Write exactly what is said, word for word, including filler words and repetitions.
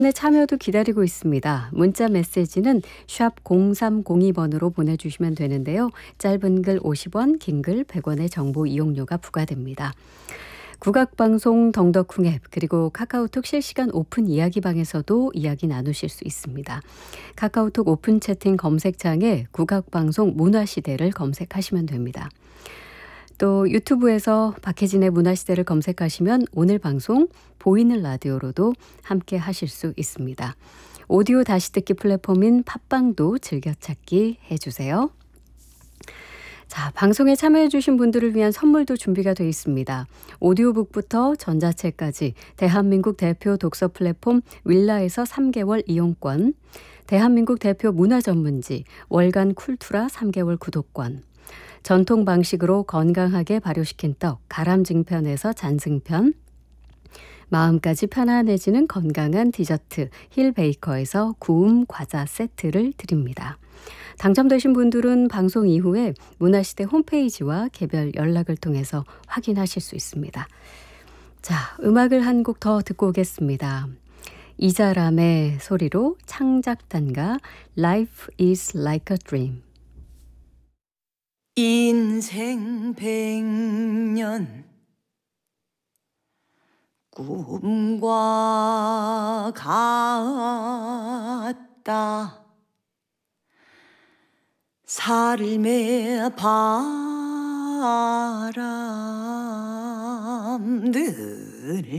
네, 참여도 기다리고 있습니다. 문자 메시지는 샵 공삼공이 번으로 보내주시면 되는데요. 짧은 글 오십 원, 긴 글 백 원의 정보 이용료가 부과됩니다. 국악방송 덩덕쿵 앱 그리고 카카오톡 실시간 오픈 이야기방에서도 이야기 나누실 수 있습니다. 카카오톡 오픈 채팅 검색창에 국악방송 문화시대를 검색하시면 됩니다. 또 유튜브에서 박혜진의 문화시대를 검색하시면 오늘 방송 보이는 라디오로도 함께 하실 수 있습니다. 오디오 다시 듣기 플랫폼인 팟빵도 즐겨찾기 해주세요. 자, 방송에 참여해주신 분들을 위한 선물도 준비가 되어 있습니다. 오디오북부터 전자책까지 대한민국 대표 독서 플랫폼 윌라에서 삼 개월 이용권, 대한민국 대표 문화전문지 월간 쿨투라 삼 개월 구독권, 전통 방식으로 건강하게 발효시킨 떡 가람증편에서 잔증편, 마음까지 편안해지는 건강한 디저트 힐베이커에서 구움 과자 세트를 드립니다. 당첨되신 분들은 방송 이후에 문화시대 홈페이지와 개별 연락을 통해서 확인하실 수 있습니다. 자, 음악을 한 곡 더 듣고 오겠습니다. 이자람의 소리로 창작단가 Life is like a dream. 인생 백년 꿈과 같다. 삶의 바람들